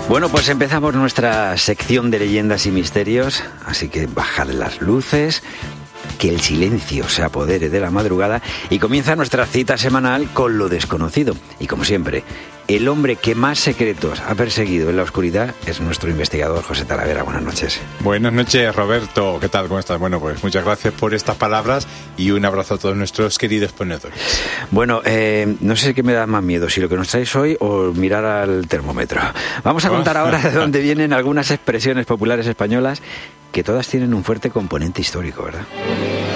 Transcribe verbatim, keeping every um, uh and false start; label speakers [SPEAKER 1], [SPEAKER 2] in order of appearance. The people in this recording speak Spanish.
[SPEAKER 1] Bueno, pues empezamos nuestra sección de leyendas y misterios, así que bajad las luces, que el silencio se apodere de la madrugada y comienza nuestra cita semanal con lo desconocido. Y como siempre, el hombre que más secretos ha perseguido en la oscuridad es nuestro investigador José Talavera. Buenas noches.
[SPEAKER 2] Buenas noches, Roberto. ¿Qué tal? ¿Cómo estás? Bueno, pues muchas gracias por estas palabras y un abrazo a todos nuestros queridos ponedores.
[SPEAKER 1] Bueno, eh, no sé qué me da más miedo, si lo que nos traes hoy o mirar al termómetro. Vamos a contar ahora de dónde vienen algunas expresiones populares españolas que todas tienen un fuerte componente histórico, ¿verdad?